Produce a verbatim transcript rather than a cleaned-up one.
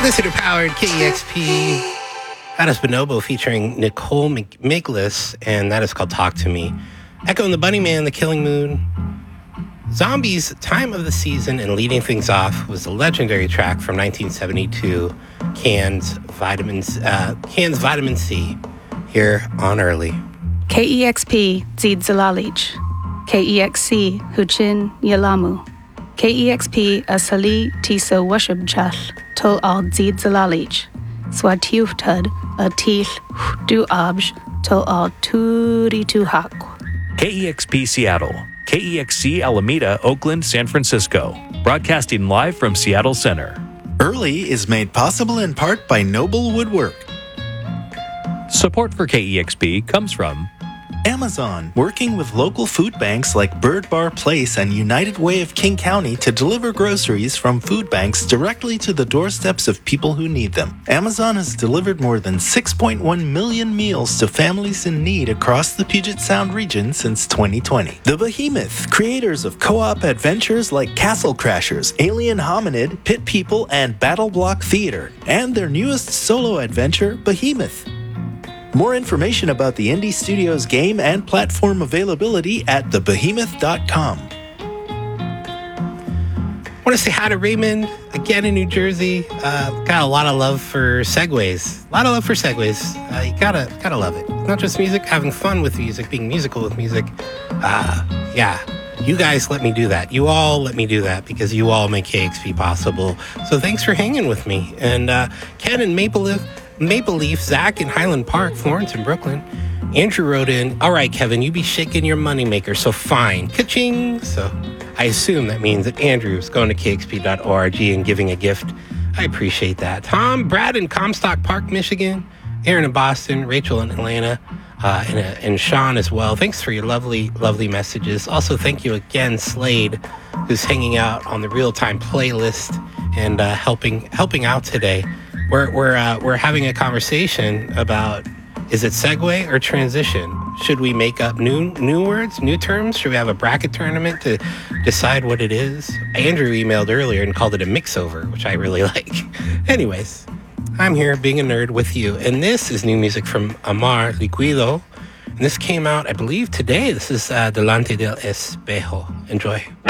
Listener powered K E X P. That is Bonobo featuring Nicole Miglis, and that is called Talk to Me. Echo and the Bunnyman, The Killing Moon. Zombies, Time of the Season, and leading things off was the legendary track from nineteen seventy-two, Can's Vitamins, uh, Can's Vitamin C, here on Early. K E X P, Zid Zalalij. K E X C, Huchin Yalamu. K E X P, Asali Tisa Washubchal, Tol Al Zid Zalalij. Swatiuftud, Atil Du Abj, Tol Al Turi Tuhak. K E X P Seattle. K E X C Alameda, Oakland, San Francisco. Broadcasting live from Seattle Center. Early is made possible in part by Noble Woodwork. Support for K E X P comes from Amazon, working with local food banks like Bird Bar Place and United Way of King County to deliver groceries from food banks directly to the doorsteps of people who need them. Amazon has delivered more than six point one million meals to families in need across the Puget Sound region since twenty twenty. The Behemoth, creators of co-op adventures like Castle Crashers, Alien Hominid, Pit People, and Battle Block Theater, and their newest solo adventure, Behemoth. More information about the Indie Studios game and platform availability at the behemoth dot com. I want to say hi to Raymond, again in New Jersey. Uh, got a lot of love for segues. A lot of love for segues. Uh, you gotta, gotta love it. Not just music, having fun with music, being musical with music. Uh, yeah, you guys let me do that. You all let me do that because you all make K X P possible. So thanks for hanging with me. And uh, Ken and Maple Leaf, Maple Leaf, Zach in Highland Park, Florence in Brooklyn. Andrew wrote in, all right, Kevin, you be shaking your moneymaker, so fine. Ka-ching! So I assume that means that Andrew's going to K X P dot org and giving a gift. I appreciate that. Tom, Brad in Comstock Park, Michigan. Aaron in Boston. Rachel in Atlanta. Uh, and, uh, and Sean as well. Thanks for your lovely, lovely messages. Also, thank you again, Slade, who's hanging out on the real-time playlist and uh, helping helping out today. We're we're uh, we're having a conversation about, is it segue or transition? Should we make up new new words, new terms? Should we have a bracket tournament to decide what it is? Andrew emailed earlier and called it a mix-over, which I really like. Anyways, I'm here being a nerd with you, and this is new music from Amar Liquido. And this came out, I believe, today. This is uh, Delante del Espejo. Enjoy.